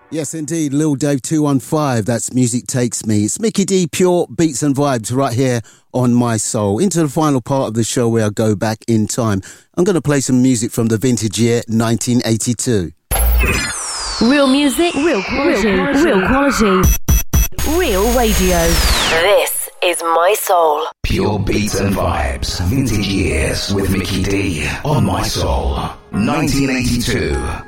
Yes, indeed. Lil Dave 215. That's Music Takes Me. It's Mickey D, pure beats and vibes right here on My Soul. Into the final part of the show where I go back in time. I'm going to play some music from the vintage year 1982. Real music, real quality, real quality. Real radio. This is My Soul. Pure beats and vibes. Vintage years with Mickey D on My Soul. 1982.